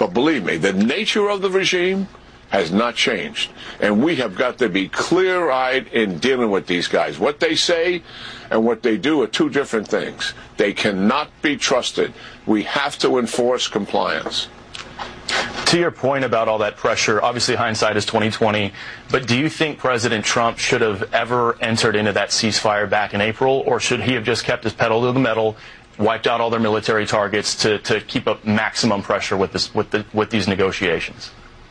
But believe me, the nature of the regime has not changed. And we have got to be clear-eyed in dealing with these guys. What they say and what they do are two different things. They cannot be trusted. We have to enforce compliance. To your point about all that pressure, obviously hindsight is 20/20, but do you think President Trump should have ever entered into that ceasefire back in April, or should he have just kept his pedal to the metal, wiped out all their military targets to keep up maximum pressure with these negotiations?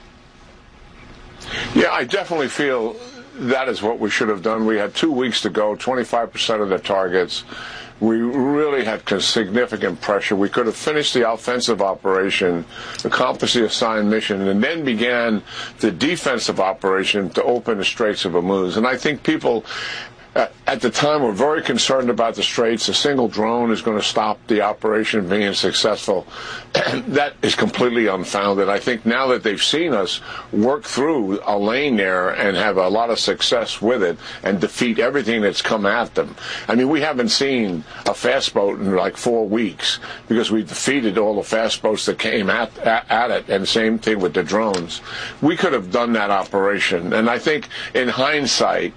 Yeah, I definitely feel that is what we should have done. We had 2 weeks to go, 25% of the targets. We really had significant pressure. We could have finished the offensive operation, accomplished the assigned mission, and then began the defensive operation to open the Straits of Hormuz. And I think people at the time were very concerned about the Straits. A single drone is going to stop the operation being successful. That is completely unfounded. I think now that they've seen us work through a lane there and have a lot of success with it and defeat everything that's come at them. I mean, we haven't seen a fast boat in like 4 weeks because we defeated all the fast boats that came at it, and same thing with the drones. We could have done that operation, and I think in hindsight,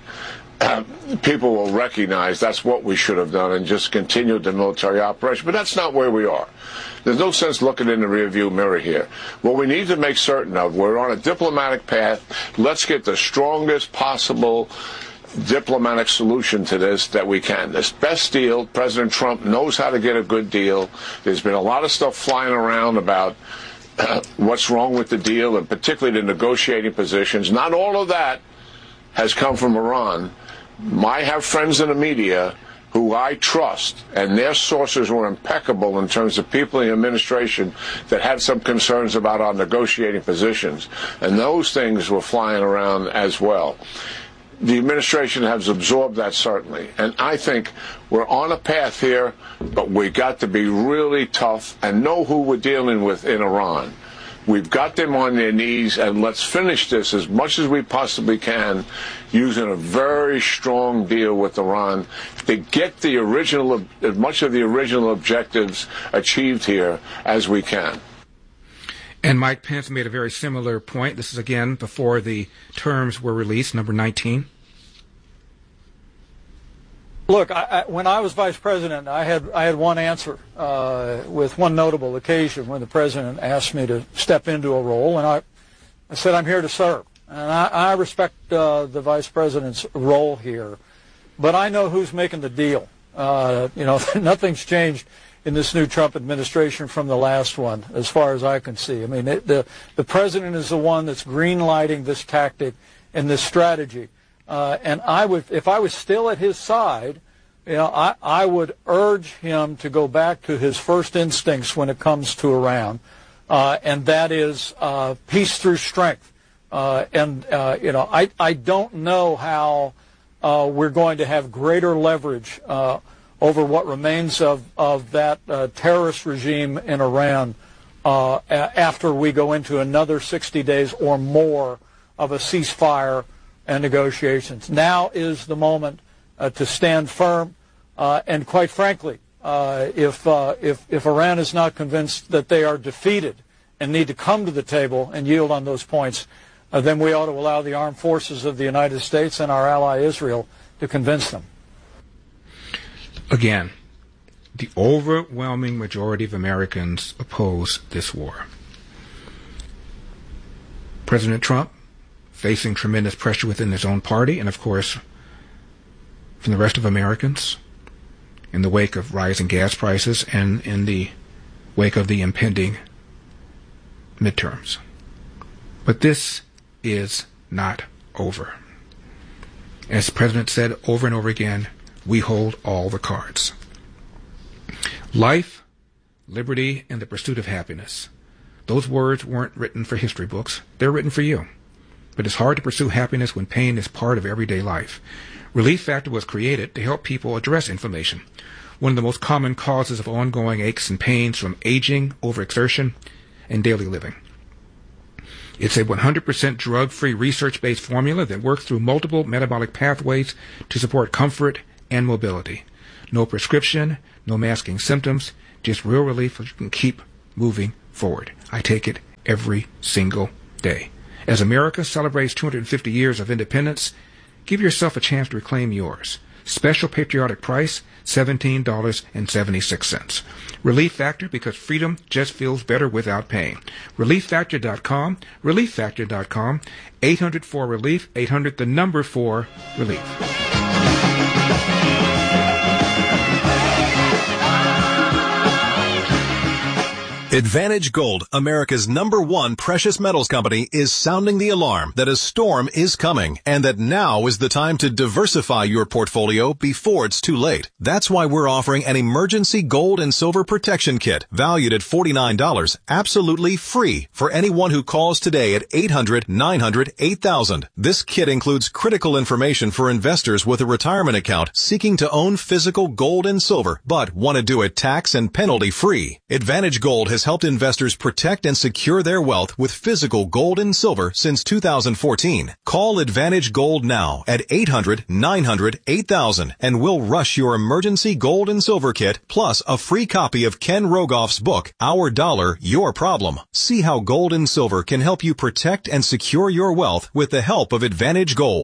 people will recognize that's what we should have done and just continued the military operation. But that's not where we are. There's no sense looking in the rearview mirror here. What we need to make certain of, we're on a diplomatic path. Let's get the strongest possible diplomatic solution to this that we can. This best deal, President Trump knows how to get a good deal. There's been a lot of stuff flying around about what's wrong with the deal, and particularly the negotiating positions. Not all of that has come from Iran. I have friends in the media who I trust, and their sources were impeccable in terms of people in the administration that had some concerns about our negotiating positions. And those things were flying around as well. The administration has absorbed that, certainly. And I think we're on a path here, but we got to be really tough and know who we're dealing with in Iran. We've got them on their knees, and let's finish this as much as we possibly can using a very strong deal with Iran to get the original, as much of the original objectives achieved here as we can. And Mike Pence made a very similar point. This is, again, before the terms were released, number 19. Look, when I was vice president, I had one answer with one notable occasion when the president asked me to step into a role, and I said, I'm here to serve. And I respect the vice president's role here, but I know who's making the deal. Nothing's changed in this new Trump administration from the last one, as far as I can see. I mean, the president is the one that's green-lighting this tactic and this strategy. And if I was still at his side, I would urge him to go back to his first instincts when it comes to Iran, and that is peace through strength. I don't know how we're going to have greater leverage over what remains of that terrorist regime in Iran after we go into another 60 days or more of a ceasefire and negotiations. Now is the moment to stand firm, and quite frankly, if Iran is not convinced that they are defeated and need to come to the table and yield on those points, then we ought to allow the armed forces of the United States and our ally Israel to convince them. Again, the overwhelming majority of Americans oppose this war. President Trump, facing tremendous pressure within his own party and, of course, from the rest of Americans in the wake of rising gas prices and in the wake of the impending midterms. But this is not over. As the President said over and over again, we hold all the cards. Life, liberty, and the pursuit of happiness. Those words weren't written for history books. They're written for you. But it's hard to pursue happiness when pain is part of everyday life. Relief Factor was created to help people address inflammation, one of the most common causes of ongoing aches and pains from aging, overexertion, and daily living. It's a 100% drug-free, research-based formula that works through multiple metabolic pathways to support comfort and mobility. No prescription, no masking symptoms, just real relief so you can keep moving forward. I take it every single day. As America celebrates 250 years of independence, give yourself a chance to reclaim yours. Special patriotic price, $17.76. Relief Factor, because freedom just feels better without pain. ReliefFactor.com, ReliefFactor.com, 800-4RELIEF, 800-4RELIEF. Advantage Gold, America's #1 precious metals company, is sounding the alarm that a storm is coming and that now is the time to diversify your portfolio before it's too late. That's why we're offering an emergency gold and silver protection kit valued at $49, absolutely free for anyone who calls today at 800-900-8000. This kit includes critical information for investors with a retirement account seeking to own physical gold and silver but want to do it tax and penalty free. Advantage Gold has helped investors protect and secure their wealth with physical gold and silver since 2014. Call Advantage Gold now at 800-900-8000 and we'll rush your emergency gold and silver kit plus a free copy of Ken Rogoff's book, Our Dollar, Your Problem. See how gold and silver can help you protect and secure your wealth with the help of Advantage Gold.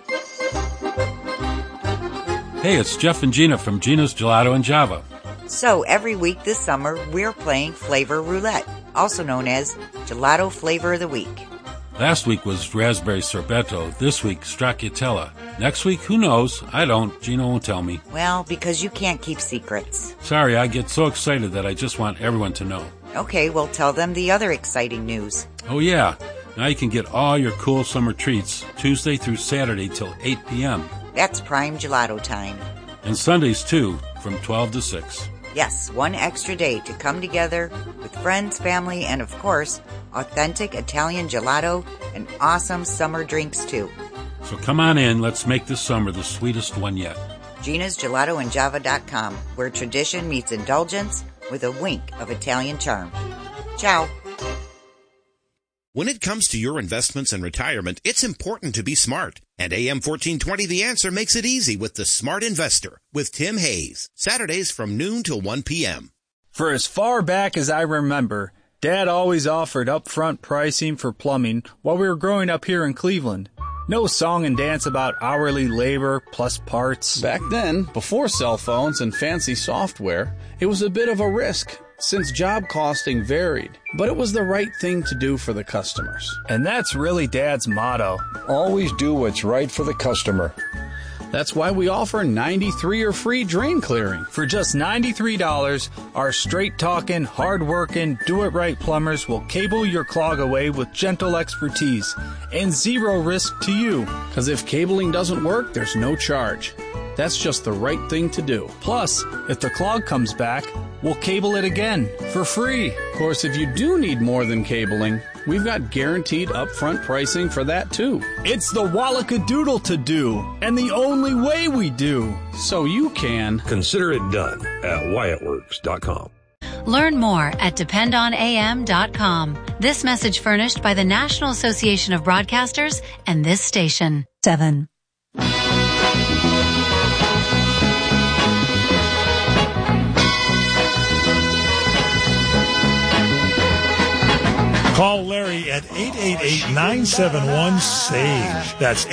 Hey, it's Jeff and Gina from Gina's Gelato and Java. So every week this summer, we're playing Flavor Roulette, also known as Gelato Flavor of the Week. Last week was Raspberry Sorbetto. This week, Stracciatella. Next week, who knows? I don't. Gina won't tell me. Well, because you can't keep secrets. Sorry, I get so excited that I just want everyone to know. Okay, well, tell them the other exciting news. Oh, yeah. Now you can get all your cool summer treats Tuesday through Saturday till 8 p.m. That's prime gelato time. And Sundays, too, from 12 to 6. Yes, one extra day to come together with friends, family, and of course, authentic Italian gelato and awesome summer drinks too. So come on in, let's make this summer the sweetest one yet. Gina'sGelatoandJava.com, where tradition meets indulgence with a wink of Italian charm. Ciao. When it comes to your investments and retirement, it's important to be smart. And AM 1420 The Answer makes it easy with the Smart Investor with Tim Hayes. Saturdays from noon till 1 p.m. For as far back as I remember, Dad always offered upfront pricing for plumbing while we were growing up here in Cleveland. No song and dance about hourly labor plus parts. Back then, before cell phones and fancy software, it was a bit of a risk, since job costing varied, but it was the right thing to do for the customers. And that's really Dad's motto. Always do what's right for the customer. That's why we offer 93 or free drain clearing. For just $93, our straight-talking, hard-working, do-it-right plumbers will cable your clog away with gentle expertise and zero risk to you. Because if cabling doesn't work, there's no charge. That's just the right thing to do. Plus, if the clog comes back, we'll cable it again for free. Of course, if you do need more than cabling, we've got guaranteed upfront pricing for that too. It's the Wallacadoodle to do, and the only way we do. So you can consider it done at WyattWorks.com. Learn more at DependOnAM.com. This message furnished by the National Association of Broadcasters and this station. 7. Call Larry at 888-971-SAGE. That's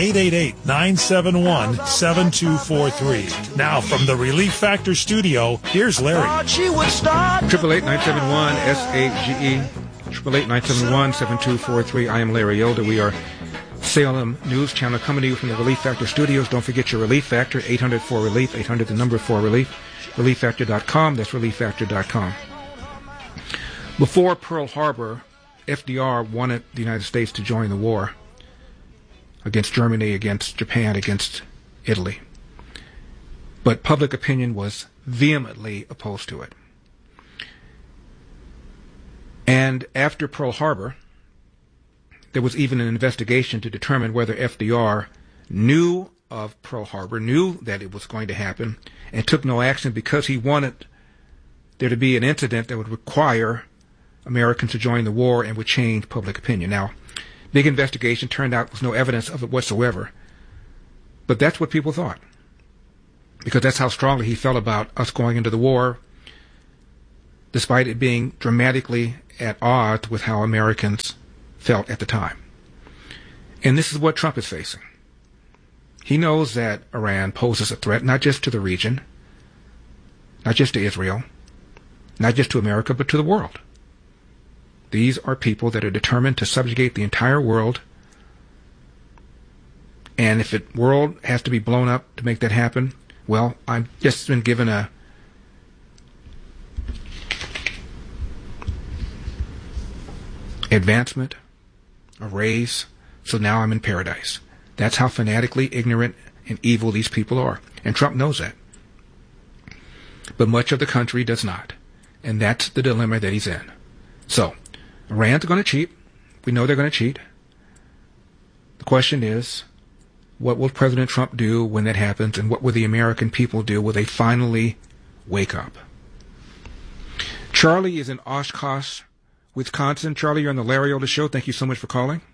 888-971-7243. Now from the Relief Factor studio, here's Larry. 888-971-SAGE. 888-971-7243. I am Larry Elder. We are Salem News Channel coming to you from the Relief Factor studios. Don't forget your Relief Factor, 800-4RELIEF, 800-4RELIEF, ReliefFactor.com. That's ReliefFactor.com. Before Pearl Harbor, FDR wanted the United States to join the war against Germany, against Japan, against Italy. But public opinion was vehemently opposed to it. And after Pearl Harbor, there was even an investigation to determine whether FDR knew of Pearl Harbor, knew that it was going to happen, and took no action because he wanted there to be an incident that would require Americans to join the war and would change public opinion. Now, big investigation turned out there was no evidence of it whatsoever. But that's what people thought, because that's how strongly he felt about us going into the war, despite it being dramatically at odds with how Americans felt at the time. And this is what Trump is facing. He knows that Iran poses a threat not just to the region, not just to Israel, not just to America, but to the world. These are people that are determined to subjugate the entire world. And if the world has to be blown up to make that happen, well, I've just been given a advancement, a raise, so now I'm in paradise. That's how fanatically ignorant and evil these people are. And Trump knows that. But much of the country does not. And that's the dilemma that he's in. So, Iran's going to cheat. We know they're going to cheat. The question is, what will President Trump do when that happens, and what will the American people do? Will they finally wake up? Charlie is in Oshkosh, Wisconsin. Charlie, you're on the Larry Elder Show. Thank you so much for calling.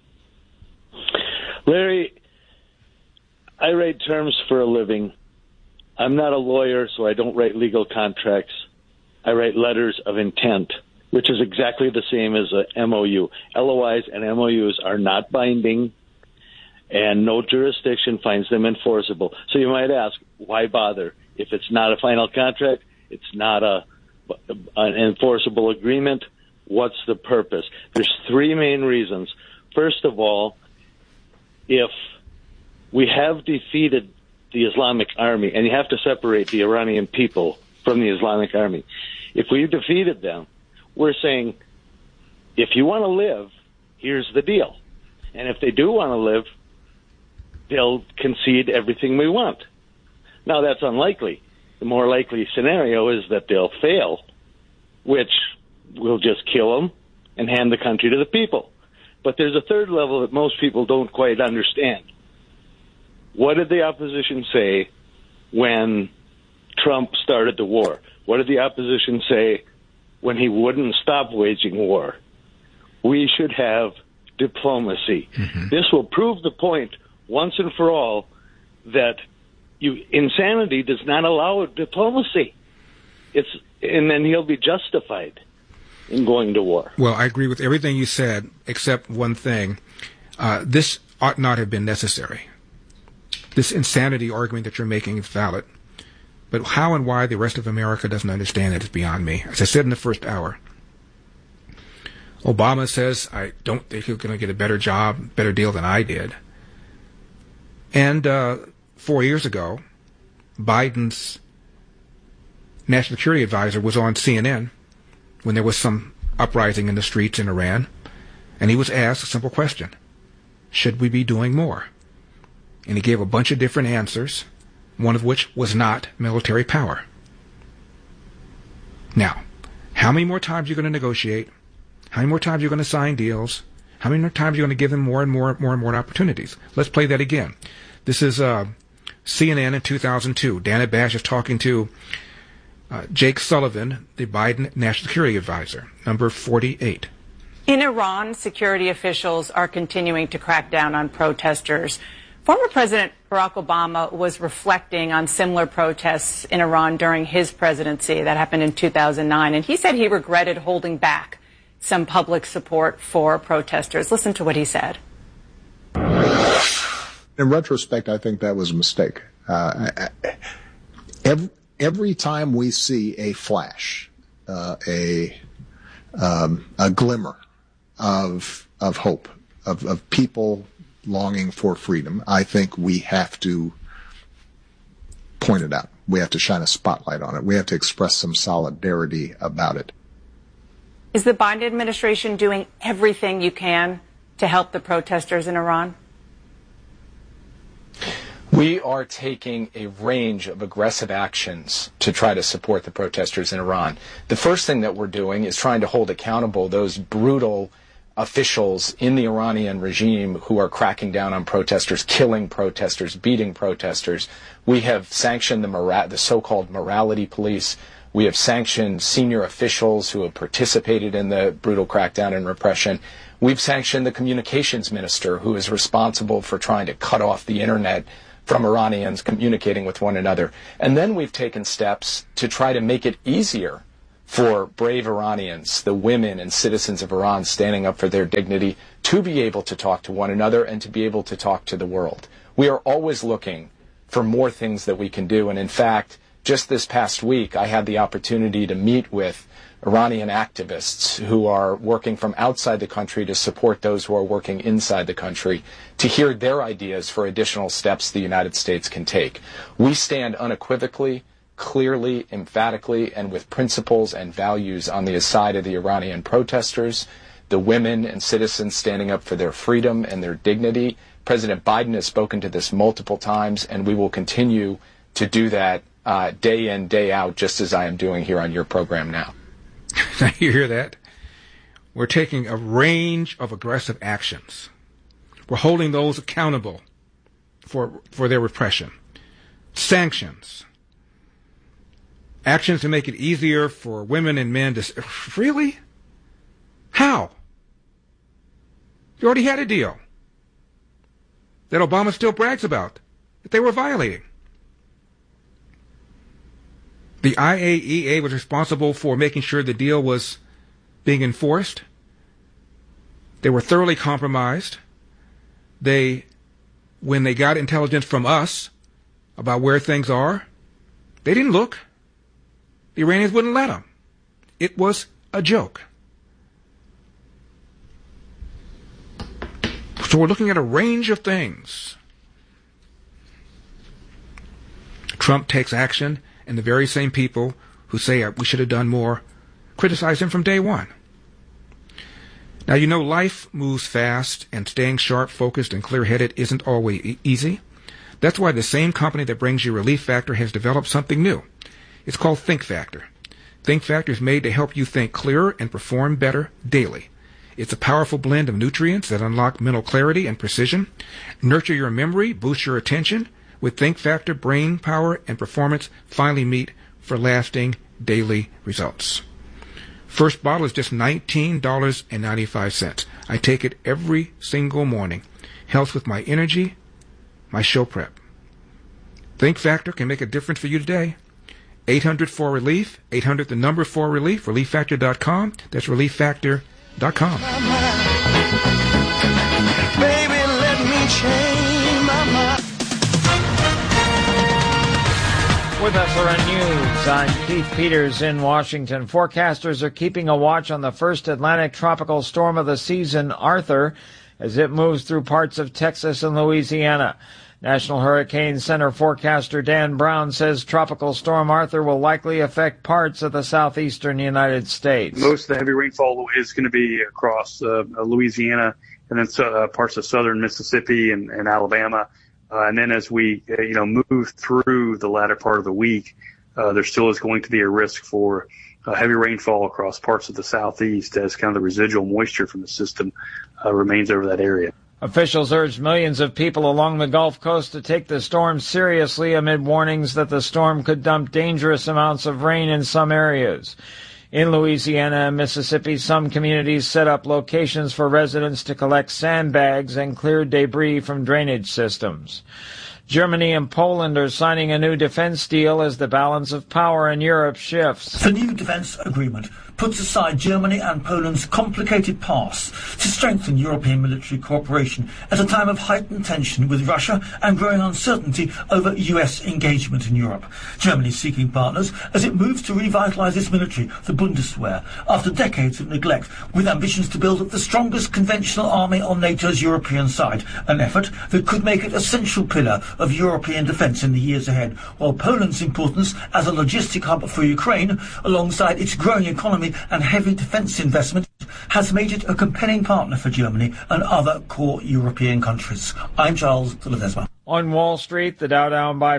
Larry, I write terms for a living. I'm not a lawyer, so I don't write legal contracts. I write letters of intent, which is exactly the same as a MOU. LOIs and MOUs are not binding, and no jurisdiction finds them enforceable. So you might ask, why bother? If it's not a final contract, it's not an enforceable agreement, what's the purpose? There's three main reasons. First of all, if we have defeated the Islamic Army, and you have to separate the Iranian people from the Islamic Army, if we've defeated them, we're saying, if you want to live, here's the deal. And if they do want to live, they'll concede everything we want. Now, that's unlikely. The more likely scenario is that they'll fail, which we'll just kill them and hand the country to the people. But there's a third level that most people don't quite understand. What did the opposition say when Trump started the war? What did the opposition say when he wouldn't stop waging war? We should have diplomacy. Mm-hmm. This will prove the point once and for all that insanity does not allow diplomacy. And then he'll be justified in going to war. Well, I agree with everything you said, except one thing. This ought not have been necessary. This insanity argument that you're making is valid. But how and why the rest of America doesn't understand it is beyond me. As I said in the first hour, Obama says, I don't think he's going to get a better job, better deal than I did. And 4 years ago, Biden's national security advisor was on CNN when there was some uprising in the streets in Iran, and he was asked a simple question: should we be doing more? And he gave a bunch of different answers, one of which was not military power. Now, how many more times are you going to negotiate? How many more times are you going to sign deals? How many more times are you going to give them more and more opportunities? Let's play that again. This is CNN in 2002. Dana Bash is talking to Jake Sullivan, the Biden National Security Advisor, number 48. In Iran, security officials are continuing to crack down on protesters. Former President Barack Obama was reflecting on similar protests in Iran during his presidency. That happened in 2009. And he said he regretted holding back some public support for protesters. Listen to what he said. In retrospect, I think that was a mistake. Every time we see a flash, a glimmer of hope, of people longing for freedom, I think we have to point it out. We have to shine a spotlight on it. We have to express some solidarity about it. Is the Biden administration doing everything you can to help the protesters in Iran? We are taking a range of aggressive actions to try to support the protesters in Iran. The first thing that we're doing is trying to hold accountable those brutal officials in the Iranian regime who are cracking down on protesters, killing protesters, beating protesters. We have sanctioned the so-called morality police. We have sanctioned senior officials who have participated in the brutal crackdown and repression. We've sanctioned the communications minister who is responsible for trying to cut off the internet from Iranians communicating with one another. And then we've taken steps to try to make it easier for brave Iranians, the women and citizens of Iran standing up for their dignity, to be able to talk to one another and to be able to talk to the world. We are always looking for more things that we can do. And in fact, just this past week, I had the opportunity to meet with Iranian activists who are working from outside the country to support those who are working inside the country, to hear their ideas for additional steps the United States can take. We stand unequivocally, clearly, emphatically, and with principles and values on the side of the Iranian protesters, the women and citizens standing up for their freedom and their dignity. President Biden has spoken to this multiple times, and we will continue to do that day in, day out, just as I am doing here on your program now. You hear that? We're taking a range of aggressive actions. We're holding those accountable for their repression. Sanctions. Actions to make it easier for women and men to... Really? How? You already had a deal that Obama still brags about, that they were violating. The IAEA was responsible for making sure the deal was being enforced. They were thoroughly compromised. When they got intelligence from us about where things are, they didn't look. The Iranians wouldn't let them. It was a joke. So we're looking at a range of things. Trump takes action, and the very same people who say we should have done more criticize him from day one. Now, you know, life moves fast, and staying sharp, focused, and clear-headed isn't always easy. That's why the same company that brings you Relief Factor has developed something new. It's called Think Factor. Think Factor is made to help you think clearer and perform better daily. It's a powerful blend of nutrients that unlock mental clarity and precision, nurture your memory, boost your attention. With Think Factor, brain power and performance finally meet for lasting daily results. First bottle is just $19.95. I take it every single morning. Helps with my energy, my show prep. Think Factor can make a difference for you today. 800-4RELIEF, 800 the number 4RELIEF, ReliefFactor.com. That's ReliefFactor.com. Baby, let me change my mind. With SRN News, I'm Keith Peters in Washington. Forecasters are keeping a watch on the first Atlantic tropical storm of the season, Arthur, as it moves through parts of Texas and Louisiana. National Hurricane Center forecaster Dan Brown says Tropical Storm Arthur will likely affect parts of the southeastern United States. Most of the heavy rainfall is going to be across Louisiana and then parts of southern Mississippi and Alabama. And then as we move through the latter part of the week, there still is going to be a risk for heavy rainfall across parts of the southeast as kind of the residual moisture from the system remains over that area. Officials urged millions of people along the Gulf Coast to take the storm seriously amid warnings that the storm could dump dangerous amounts of rain in some areas. In Louisiana and Mississippi, some communities set up locations for residents to collect sandbags and clear debris from drainage systems. Germany and Poland are signing a new defense deal as the balance of power in Europe shifts. The new defense agreement puts aside Germany and Poland's complicated past to strengthen European military cooperation at a time of heightened tension with Russia and growing uncertainty over US engagement in Europe. Germany is seeking partners as it moves to revitalise its military, the Bundeswehr, after decades of neglect, with ambitions to build the strongest conventional army on NATO's European side, an effort that could make it a central pillar of European defence in the years ahead, while Poland's importance as a logistic hub for Ukraine, alongside its growing economy and heavy defence investment, has made it a compelling partner for Germany and other core European countries. I'm Charles de Ledesma. On Wall Street, the Dow down by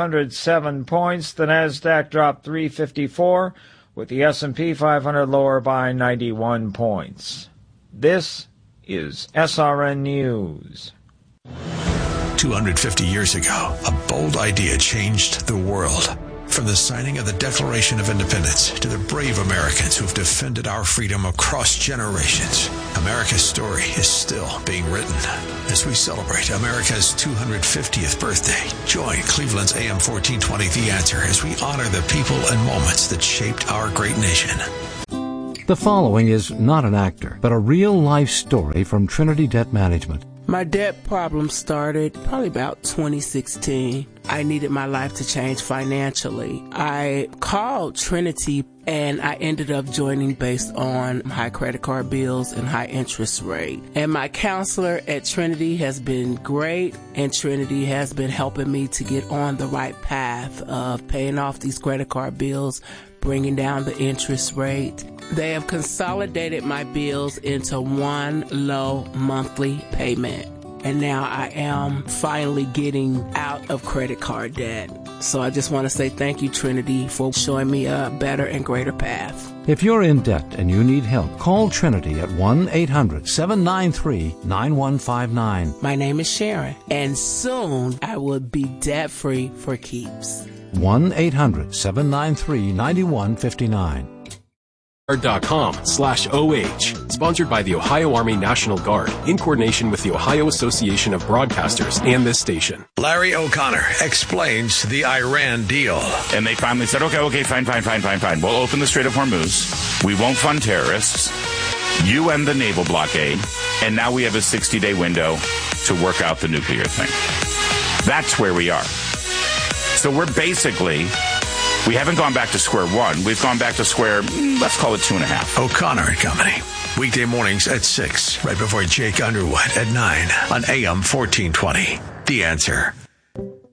507 points, the Nasdaq dropped 354, with the S&P 500 lower by 91 points. This is SRN News. 250 years ago, a bold idea changed the world. From the signing of the Declaration of Independence to the brave Americans who've defended our freedom across generations, America's story is still being written. As we celebrate America's 250th birthday, join Cleveland's AM 1420 The Answer as we honor the people and moments that shaped our great nation. The following is not an actor, but a real-life story from Trinity Debt Management. My debt problem started probably about 2016. I needed my life to change financially. I called Trinity and I ended up joining based on high credit card bills and high interest rate. And my counselor at Trinity has been great, and Trinity has been helping me to get on the right path of paying off these credit card bills, bringing down the interest rate. They have consolidated my bills into one low monthly payment. And now I am finally getting out of credit card debt. So I just want to say thank you, Trinity, for showing me a better and greater path. If you're in debt and you need help, call Trinity at 1-800-793-9159. My name is Sharon, and soon I will be debt-free for keeps. 1-800-793-9159. .com/OH, sponsored by the Ohio Army National Guard, in coordination with the Ohio Association of Broadcasters and this station. Larry O'Connor explains the Iran deal. And they finally said, okay, fine. We'll open the Strait of Hormuz. We won't fund terrorists. You end the naval blockade. And now we have a 60-day window to work out the nuclear thing. That's where we are. So we're basically... We haven't gone back to square one. We've gone back to square, let's call it 2.5. O'Connor and Company. Weekday mornings at 6, right before Jake Underwood at 9 on AM 1420. The Answer.